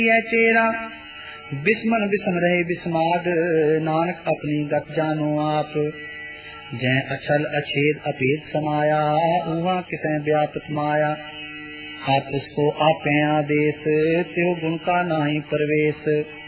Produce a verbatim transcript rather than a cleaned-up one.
चेरा बिस्मन बिसम रहे बिस्माद, नानक अपनी गत जानो आप। जै अचल अछेद अपेद समाया, उहाँ किसे व्यापत माया। आप उसको आपे आदेश, त्यो गुण का नाही प्रवेश।